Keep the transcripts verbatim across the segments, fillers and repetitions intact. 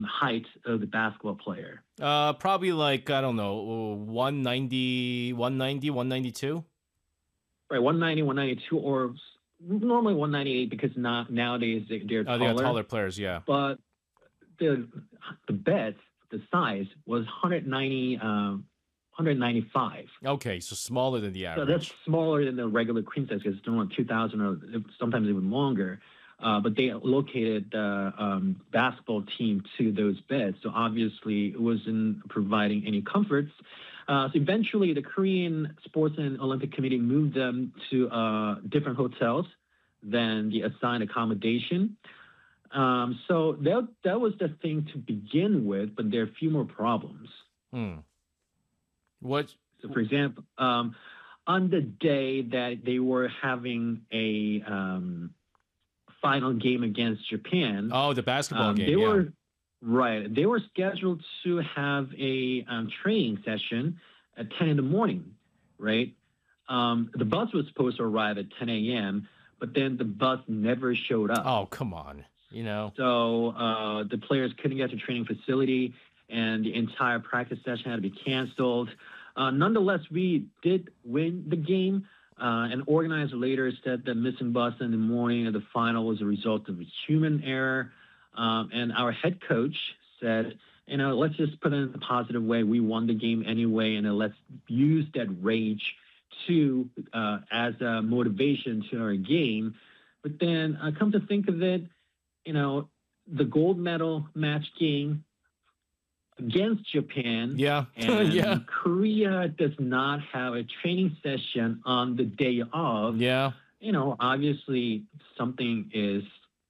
height of the basketball player? Uh, probably like, I don't know, one ninety, one ninety, one ninety-two. Right, one ninety, one ninety-two, or normally one ninety-eight because not nowadays they, they're Oh, they got taller. taller players, yeah. But the the beds, the size was one ninety, um, one ninety-five. Okay, so smaller than the So that's average. smaller than the regular queen size because it's only two thousand or sometimes even longer. Uh, but they located the um, basketball team to those beds. So obviously it wasn't providing any comforts. Uh, so eventually the Korean Sports and Olympic Committee moved them to uh, different hotels than the assigned accommodation. Um, so that, that was the thing to begin with, but there are a few more problems. Hmm. What? So, for example, um, on the day that they were having a um, final game against Japan, Oh, the basketball um, game, they yeah. were right. They were scheduled to have a um, training session at ten in the morning, right? Um, the bus was supposed to arrive at ten a m, but then the bus never showed up. Oh, come on. You know? So uh, the players couldn't get to training facility, and the entire practice session had to be canceled. Uh, nonetheless, we did win the game. Uh, an organizer later said the missing bus in the morning of the final was a result of a human error. Um, and our head coach said, you know, let's just put it in a positive way. We won the game anyway, and uh, let's use that rage to uh, as a motivation to our game. But then, uh, come to think of it, you know, the gold medal match game against Japan, Yeah. Yeah. and Korea does not have a training session on the day of, Yeah. you know, obviously something is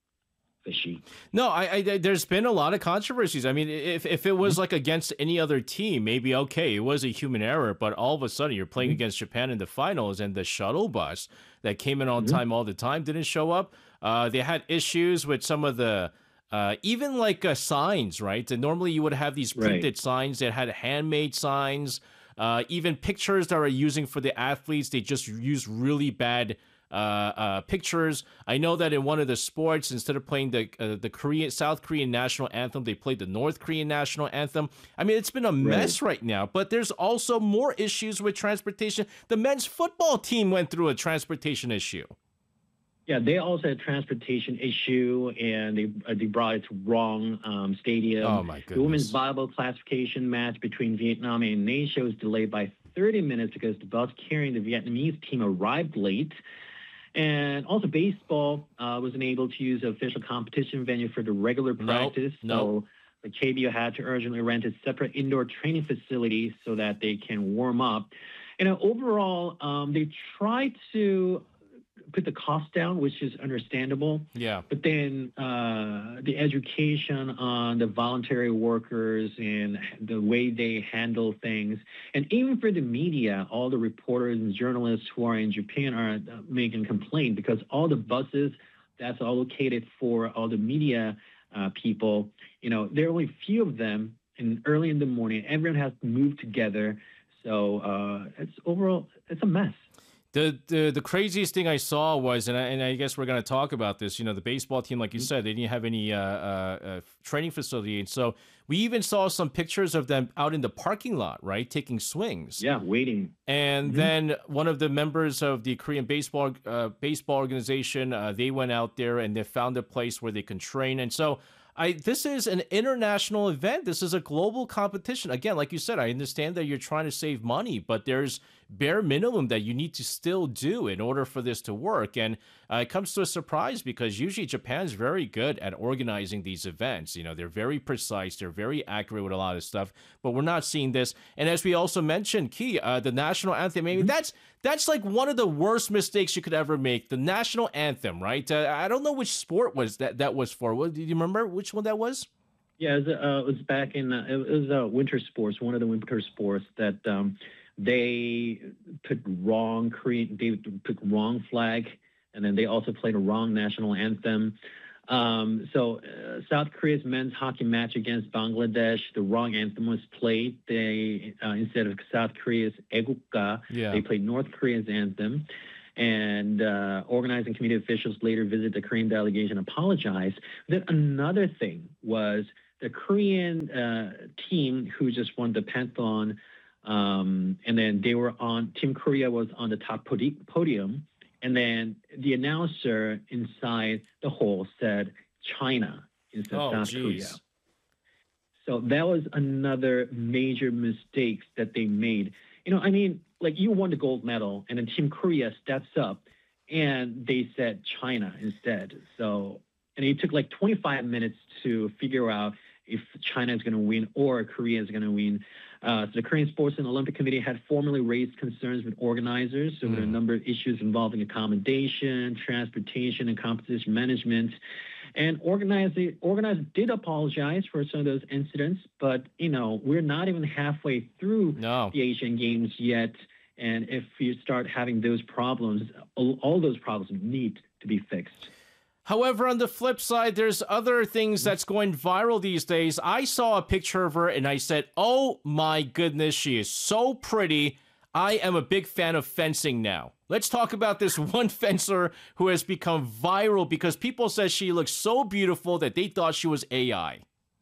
fishy. No, I, I there's been a lot of controversies. I mean, if if it was like against any other team, maybe okay, it was a human error. But all of a sudden, you're playing Mm-hmm. against Japan in the finals, and the shuttle bus that came in on Mm-hmm. time all the time didn't show up. Uh, they had issues with some of the. Uh, even like uh, signs, right? And normally you would have these Right. printed signs that had handmade signs. Uh, even pictures that are using for the athletes, they just use really bad uh, uh, pictures. I know that in one of the sports, instead of playing the uh, the Korean South Korean national anthem, they played the North Korean national anthem. I mean, it's been a Right. mess right now. But there's also more issues with transportation. The men's football team went through a transportation issue. Yeah, they also had a transportation issue, and they uh, they brought it to wrong um, stadium. Oh my The women's goodness. volleyball classification match between Vietnam and Indonesia was delayed by thirty minutes because the bus carrying the Vietnamese team arrived late. And also, baseball uh, wasn't able to use the official competition venue for the regular Nope. practice. Nope. So the K B O had to urgently rent a separate indoor training facility so that they can warm up. You know, overall, um, they tried to put the cost down, which is understandable. Yeah. But then uh, the education on the voluntary workers and the way they handle things, and even for the media, all the reporters and journalists who are in Japan are uh, making complaint because all the buses that's allocated for all the media uh, people, you know, there are only a few of them, and early in the morning, everyone has to move together. So uh, it's overall, it's a mess. The, the the craziest thing I saw was, and I, and I guess we're going to talk about this. You know, the baseball team, like you said, they didn't have any uh, uh, uh, training facility, and so we even saw some pictures of them out in the parking lot, right, taking swings. Yeah, waiting. And Mhm. then one of the members of the Korean baseball uh, baseball organization, uh, they went out there and they found a place where they can train. And so, I this is an international event. This is a global competition. Again, like you said, I understand that you're trying to save money, but there's bare minimum that you need to still do in order for this to work. And uh, it comes to a surprise because usually Japan's very good at organizing these events. You know, they're very precise, they're very accurate with a lot of stuff, but we're not seeing this. And as we also mentioned, Key, uh, the national anthem, I mean, that's that's like one of the worst mistakes you could ever make. The national anthem, right? Uh, I don't know which sport was that that was for. What, do you remember which one that was? Yeah, it was, uh, it was back in uh, it was uh, winter sports, one of the winter sports that um, they put wrong Korean, they put wrong flag, and then they also played a wrong national anthem. Um, so uh, South Korea's men's hockey match against Bangladesh, the wrong anthem was played. They uh, instead of South Korea's 애국가, Yeah. they played North Korea's anthem. And uh, organizing committee officials later visited the Korean delegation, apologized. Then another thing was the Korean uh, team who just won the pentathlon, um, and then they were on. Team Korea was on the top podi- podium, and then the announcer inside the hall said China instead of Oh, South Korea. geez. So that was another major mistake that they made. You know, I mean, like you won the gold medal, and then Team Korea steps up, and they said China instead. So, and it took like twenty-five minutes to figure out if China is going to win or Korea is going to win. Uh, so the Korean Sports and Olympic Committee had formally raised concerns with organizers over mm. a number of issues involving accommodation, transportation, and competition management. And organizers, organizers did apologize for some of those incidents, but, you know, we're not even halfway through no. the Asian Games yet. And if you start having those problems, all, all those problems need to be fixed. However, on the flip side, there's other things that's going viral these days. I saw a picture of her and I said, oh my goodness, she is so pretty. I am a big fan of fencing now. Let's talk about this one fencer who has become viral because people said she looks so beautiful that they thought she was A I.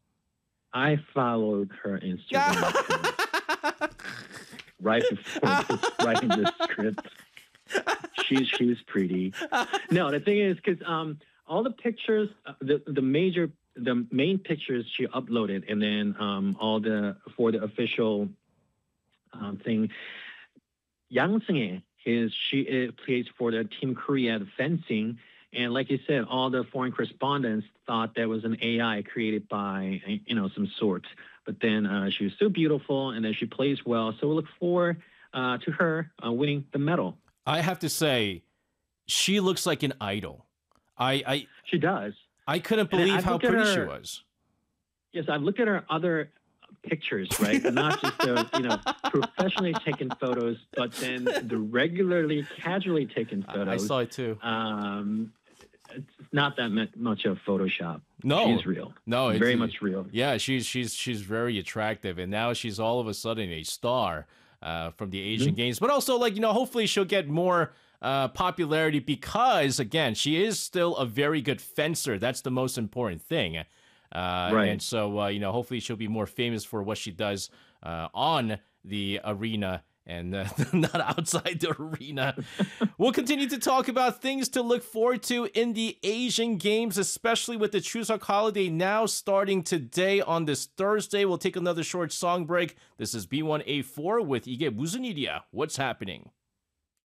I followed her Instagram right before writing this script. She's she's pretty. No, the thing is, because um, all the pictures, uh, the the major, the main pictures she uploaded, and then um, all the for the official um, thing. Yang Seung-hae, his she uh, plays for the Team Korea fencing, and like you said, all the foreign correspondents thought that was an A I created by you know some sort. But then uh, she was so beautiful, and then she plays well. So we look forward uh, to her uh, winning the medal. I have to say, she looks like an idol. I, I she does. I couldn't believe how pretty her, she was. Yes, I've looked at her other pictures, right? Not just the you know professionally taken photos, but then the regularly, casually taken photos. I saw it too. Um, it's not that much of Photoshop. No, she's real. No, very much real. Yeah, she's she's she's very attractive, and now she's all of a sudden a star. Uh, from the Asian mm-hmm. Games, but also like, you know, hopefully she'll get more uh, popularity because, again, she is still a very good fencer. That's the most important thing. Uh, right. And so, uh, you know, hopefully she'll be more famous for what she does uh, on the arena and uh, not outside the arena. We'll continue to talk about things to look forward to in the Asian Games, especially with the Chuseok holiday now starting today on this Thursday. We'll take another short song break. This is B one A four with 이게 무슨 일이야? What's happening?